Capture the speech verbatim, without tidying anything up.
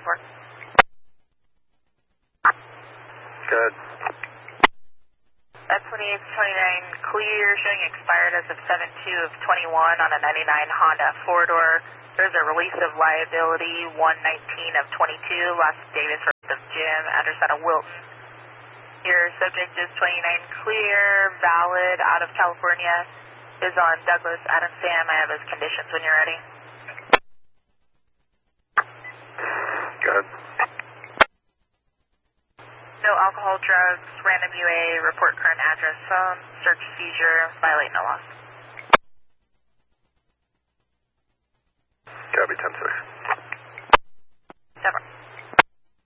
four. Good. That twenty-eight twenty-nine clear, showing expired as of seven two of twenty-one on a ninety-nine Honda four-door. There's a release of liability one nineteen of twenty-two, Las Davis Road of Jim, address out of Wilton. Your subject is twenty-nine clear, valid, out of California, is on Douglas Adam Sam. I have those conditions when you're ready. Good. No alcohol, drugs, random U A, report current address, phone, search, seizure, violate, no loss. Copy ten six. Several.